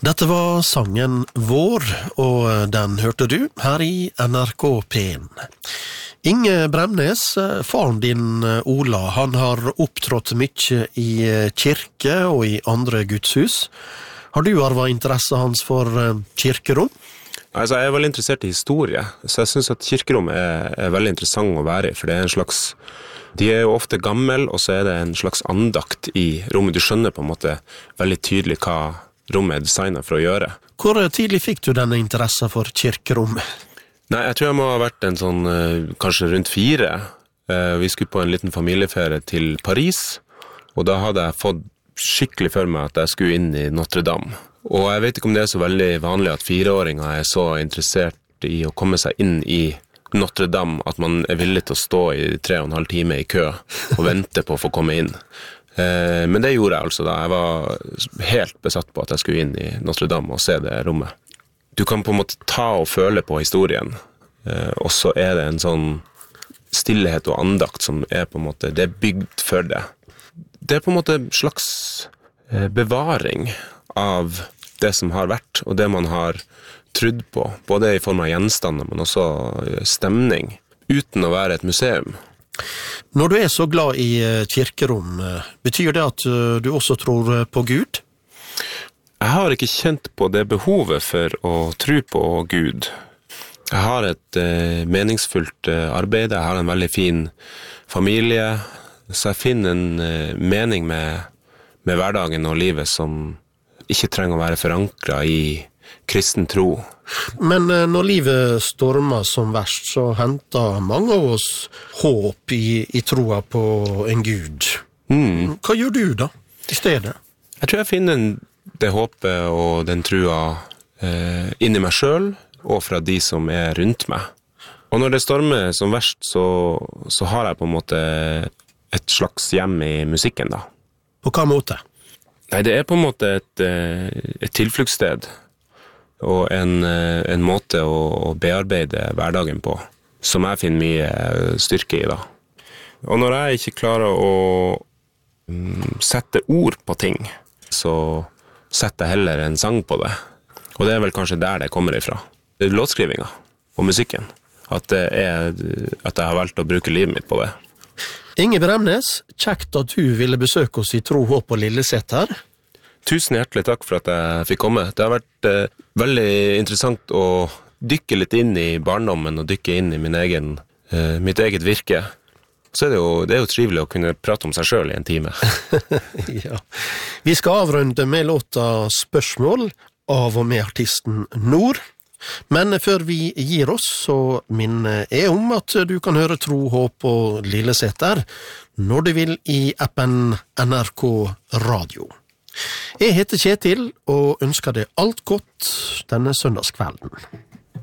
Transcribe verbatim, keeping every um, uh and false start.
Dette var sangen Vår, og den hørte du her i N R K P en. Inge Bremnes, faren din Ola, han har opptrådt mye i kirke og i andre gudshus. Har du arvet interesse hans for kirkerom? Altså, jeg er veldig interessert i historie, så jeg synes at kirkerom er, er veldig interessant å være i, for det er en slags, de er jo ofte gammel, og så er det en slags andakt i rommet. Du skjønner på en måte veldig tydelig hva rommet er designet for å gjøre. Hvor tidlig fikk du denne interesse for kirkerom? Nei, jeg tror jeg må ha vært en sånn, kanskje rundt fire. Vi skulle på en liten familieferie til Paris, og da hadde jeg fått skikkelig for meg at jeg skulle inn i Notre-Dame. Og jeg vet ikke om det er så veldig vanlig at fireåringer er så interessert i å komme seg inn i Notre-Dame at man er villig til å stå i tre og en halv time i kø og vente på å få komme inn. Men det gjorde jeg altså da. Jeg var helt besatt på at jeg skulle inn i Notre-Dame og se det rommet. Du kan på en måte ta og føle på historien, og så er det en sånn stillhet og andakt som er på en måte, det er bygd for det. Det er på en måte en slags bevaring av det som har vært, og det man har trudd på, både i form av gjenstander, men også stemning, uten å være et museum. Når du er så glad i kirkerom, betyr det at du også tror på Gud? Jeg har ikke kjent på det behovet for å tro på Gud. Jeg har et eh, meningsfullt eh, arbeid, jeg har en veldig fin familie, så jeg finner en eh, mening med, med hverdagen og livet som ikke trenger å være forankret i kristen tro. Men eh, når livet stormer som verst, så henter mange av oss håp i, i troa på en Gud. Mm. Hva gjør du da, i stedet? Jeg tror jeg finner en det håpet og den trua eh, inni meg selv og fra de som er rundt meg. Og når det stormer som verst, så, så har jeg på en måte et slags hjem i musikken da. På hva måte? Nei, det er på en måte et, et tilfluktssted og en, en måte å, å bearbeide hverdagen på, som jeg finner mye styrke i da. Og når jeg ikke klarer å mm, sette ord på ting, så setter jeg heller en sang på det. Og det er vel kanskje der det kommer ifra. Det er låtskrivinga og musikken. At, det er, at jeg har valgt å bruke livet mitt på det. Inge Bremnes, kjekt at du ville besøke oss i Tro, Håp og Lilleseter. Tusen hjertelig takk for at jeg fikk komme. Det har vært eh, veldig interessant å dykke litt inn i barndommen og dykke inn i min egen, eh, mitt eget virke. Så er det, jo, det er jo trivelig å kunne prate om seg selv i en time. Ja. Vi skal avrunde med låta Spørsmål av og med artisten Nord. Men før vi gir oss, så minner jeg om at du kan høre Tro, Håp og Lilleseter når du vil i appen N R K Radio. Jeg heter Kjetil og ønsker deg alt godt denne søndagskvelden.